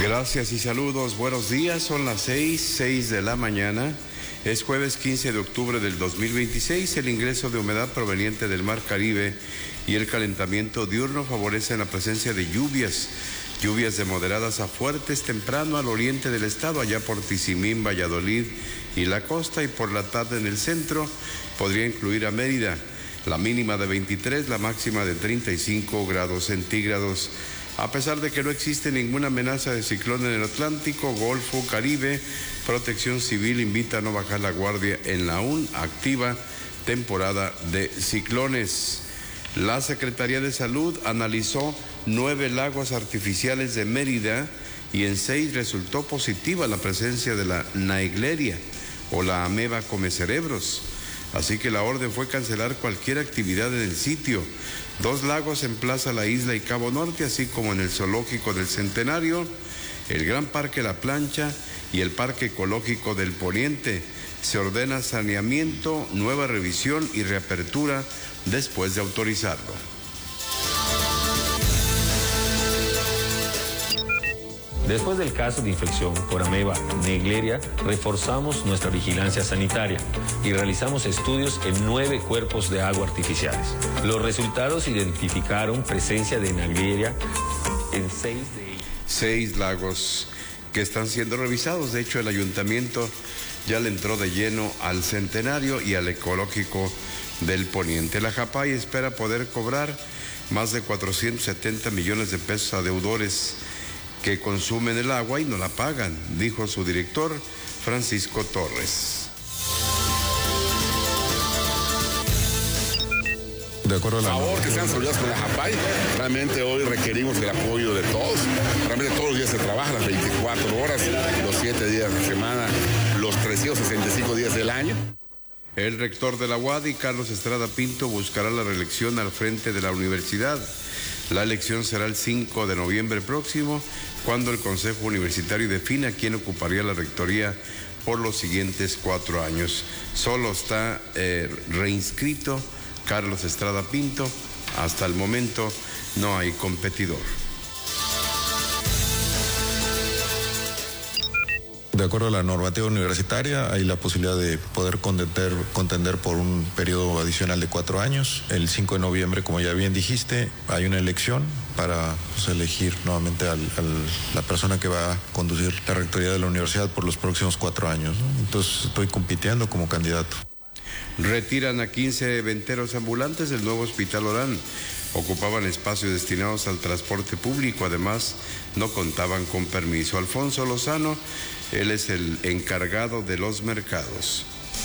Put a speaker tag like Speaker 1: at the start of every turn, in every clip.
Speaker 1: Gracias y saludos, buenos días, son las 6 de la mañana, es jueves 15 de octubre del 2026, el ingreso de humedad proveniente del Mar Caribe y el calentamiento diurno favorecen la presencia de lluvias de moderadas a fuertes temprano al oriente del estado, allá por Tizimín, Valladolid y la costa, y por la tarde en el centro podría incluir a Mérida, la mínima de 23, la máxima de 35 grados centígrados. A pesar de que no existe ninguna amenaza de ciclón en el Atlántico, Golfo, Caribe, Protección Civil invita a no bajar la guardia en la aún activa temporada de ciclones. La Secretaría de Salud analizó 9 lagos artificiales de Mérida y en 6 resultó positiva la presencia de la Naegleria o la ameba comecerebros. Así que la orden fue cancelar cualquier actividad en el sitio. 2 lagos en Plaza La Isla y Cabo Norte, así como en el Zoológico del Centenario, el Gran Parque La Plancha y el Parque Ecológico del Poniente. Se ordena saneamiento, nueva revisión y reapertura después de autorizarlo.
Speaker 2: Después del caso de infección por ameba Naegleria, reforzamos nuestra vigilancia sanitaria y realizamos estudios en 9 cuerpos de agua artificiales. Los resultados identificaron presencia de Naegleria en
Speaker 1: 6 lagos que están siendo revisados. De hecho, el ayuntamiento ya le entró de lleno al Centenario y al Ecológico del Poniente. La JAPAI espera poder cobrar más de 470 millones de pesos a deudores que consumen el agua y no la pagan, dijo su director, Francisco Torres.
Speaker 3: De acuerdo a la
Speaker 4: favor que sean solidados con la JAPAI, realmente hoy requerimos el apoyo de todos. Realmente todos los días se trabaja, las 24 horas, los 7 días de la semana, los 365 días del año.
Speaker 1: El rector de la UADY, Carlos Estrada Pinto, buscará la reelección al frente de la universidad. La elección será el 5 de noviembre próximo, cuando el Consejo Universitario defina quién ocuparía la rectoría por los siguientes 4 años. Solo está reinscrito Carlos Estrada Pinto. Hasta el momento no hay competidor.
Speaker 3: De acuerdo a la normativa universitaria, hay la posibilidad de poder contender por un periodo adicional de 4 años. El 5 de noviembre, como ya bien dijiste, hay una elección para elegir nuevamente a la persona que va a conducir la rectoría de la universidad por los próximos 4 años, ¿no? Entonces estoy compitiendo como candidato.
Speaker 1: Retiran a 15 venteros ambulantes del nuevo Hospital Orán. Ocupaban espacios destinados al transporte público, además no contaban con permiso. Alfonso Lozano, él es el encargado de los mercados.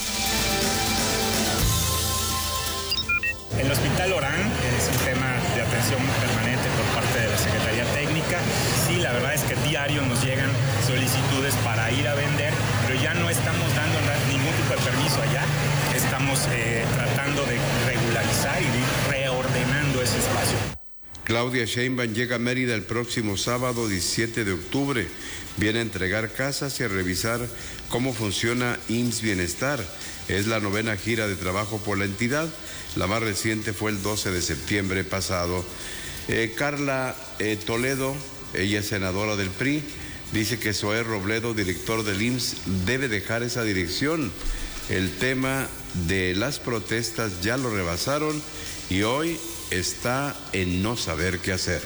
Speaker 5: El Hospital Orán es un tema de atención permanente por parte de la Secretaría Técnica. Sí, la verdad es que diario nos llegan solicitudes para ir a vender, pero ya no estamos dando ningún tipo de permiso allá. Estamos tratando de regularizar y ir reordenando ese espacio.
Speaker 1: Claudia Sheinbaum llega a Mérida el próximo sábado 17 de octubre. Viene a entregar casas y a revisar cómo funciona IMSS Bienestar. Es la 9ª gira de trabajo por la entidad. La más reciente fue el 12 de septiembre pasado. Carla Toledo, ella es senadora del PRI, dice que Zoé Robledo, director del IMSS, debe dejar esa dirección. El tema de las protestas ya lo rebasaron y hoy está en no saber qué hacer.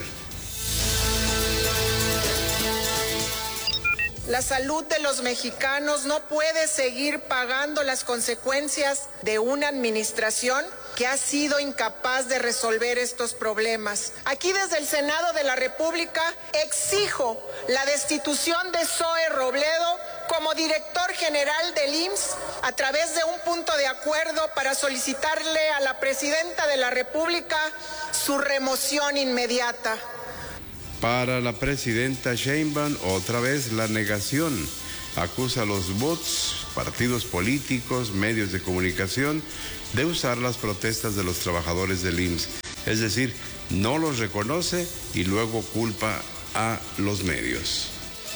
Speaker 6: La salud de los mexicanos no puede seguir pagando las consecuencias de una administración que ha sido incapaz de resolver estos problemas. Aquí desde el Senado de la República exijo la destitución de Zoé Robledo como director general del IMSS a través de un punto de acuerdo para solicitarle a la Presidenta de la República su remoción inmediata.
Speaker 1: Para la presidenta Sheinbaum, otra vez la negación. Acusa a los bots, partidos políticos, medios de comunicación, de usar las protestas de los trabajadores del IMSS. Es decir, no los reconoce y luego culpa a los medios.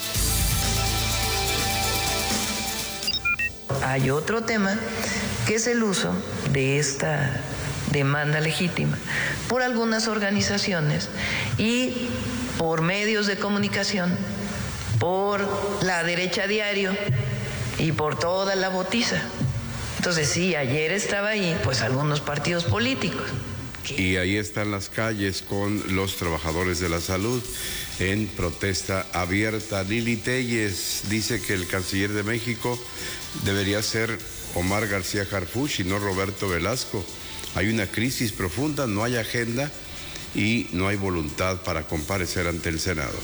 Speaker 7: Hay otro tema que es el uso de esta demanda legítima por algunas organizaciones y por medios de comunicación por la derecha diario y por toda la botiza. Entonces sí, ayer estaba ahí pues algunos partidos políticos.
Speaker 1: Y ahí están las calles con los trabajadores de la salud en protesta abierta. Lili Telles dice que el canciller de México debería ser Omar García Harfuch y no Roberto Velasco. Hay una crisis profunda, no hay agenda y no hay voluntad para comparecer ante el Senado.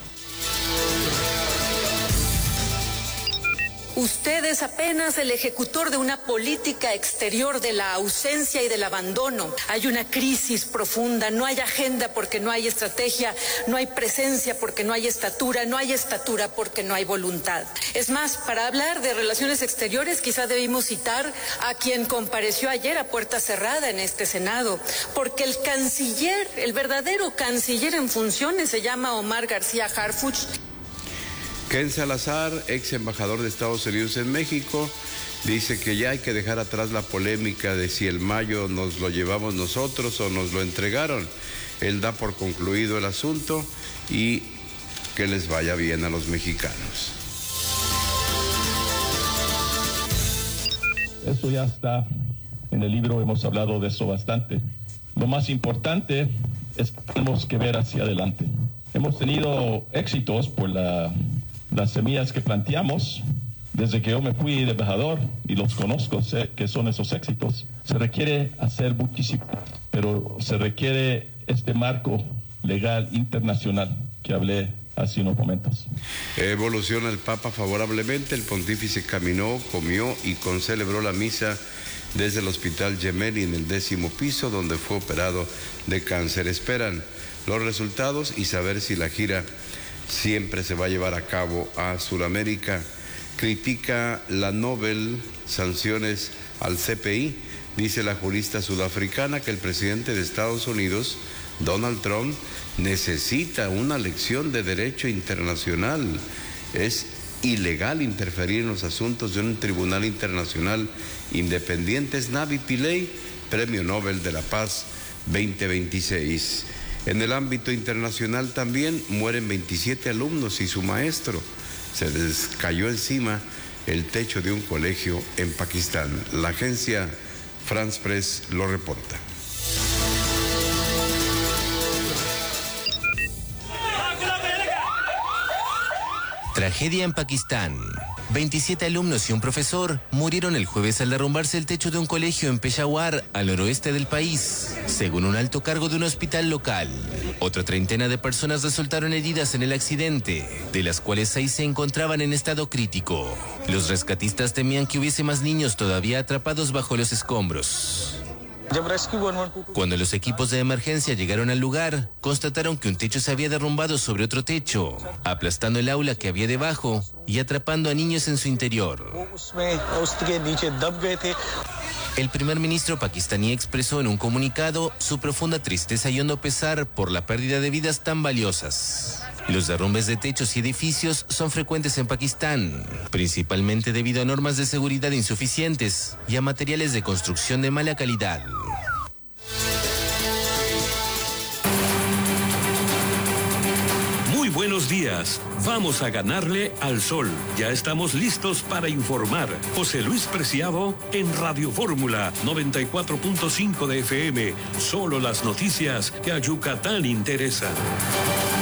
Speaker 8: Usted es apenas el ejecutor de una política exterior de la ausencia y del abandono. Hay una crisis profunda, no hay agenda porque no hay estrategia, no hay presencia porque no hay estatura, no hay estatura porque no hay voluntad. Es más, para hablar de relaciones exteriores quizá debimos citar a quien compareció ayer a puerta cerrada en este Senado, porque el canciller, el verdadero canciller en funciones se llama Omar García Harfuch.
Speaker 1: Ken Salazar, ex embajador de Estados Unidos en México, dice que ya hay que dejar atrás la polémica de si el mayo nos lo llevamos nosotros o nos lo entregaron. Él da por concluido el asunto y que les vaya bien a los mexicanos.
Speaker 9: Eso ya está en el libro, hemos hablado de eso bastante. Lo más importante es que tenemos que ver hacia adelante. Hemos tenido éxitos por las semillas que planteamos. Desde que yo me fui de embajador y los conozco, sé que son esos éxitos. Se requiere hacer muchísimo, pero se requiere este marco legal internacional que hablé hace unos momentos.
Speaker 1: Evoluciona el Papa favorablemente. El pontífice caminó, comió y concelebró la misa desde el Hospital Gemelli en el 10º piso, donde fue operado de cáncer. Esperan los resultados y saber si la gira siempre se va a llevar a cabo a Sudamérica. Critica la Nobel sanciones al CPI. Dice la jurista sudafricana que el presidente de Estados Unidos, Donald Trump, necesita una lección de derecho internacional. Es ilegal interferir en los asuntos de un tribunal internacional independiente. Es Navi Pillay, Premio Nobel de la Paz 2026. En el ámbito internacional también mueren 27 alumnos y su maestro. Se les cayó encima el techo de un colegio en Pakistán. La agencia France Press lo reporta.
Speaker 10: Tragedia en Pakistán. 27 alumnos y un profesor murieron el jueves al derrumbarse el techo de un colegio en Peshawar, al noroeste del país, según un alto cargo de un hospital local. Otra treintena de personas resultaron heridas en el accidente, de las cuales 6 se encontraban en estado crítico. Los rescatistas temían que hubiese más niños todavía atrapados bajo los escombros. Cuando los equipos de emergencia llegaron al lugar, constataron que un techo se había derrumbado sobre otro techo, aplastando el aula que había debajo y atrapando a niños en su interior. El primer ministro pakistaní expresó en un comunicado su profunda tristeza y hondo pesar por la pérdida de vidas tan valiosas. Los derrumbes de techos y edificios son frecuentes en Pakistán, principalmente debido a normas de seguridad insuficientes y a materiales de construcción de mala calidad.
Speaker 11: Muy buenos días. Vamos a ganarle al sol. Ya estamos listos para informar. José Luis Preciado en Radio Fórmula 94.5 de FM. Solo las noticias que a Yucatán interesan.